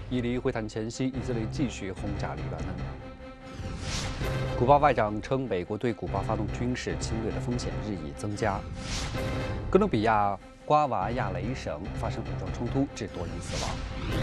伊犁会谈前夕，以色列继续轰炸黎巴嫩。古巴外长称，美国对古巴发动军事侵略的风险日益增加。哥伦比亚瓜瓦亚雷省发生武装冲突，致多人死亡。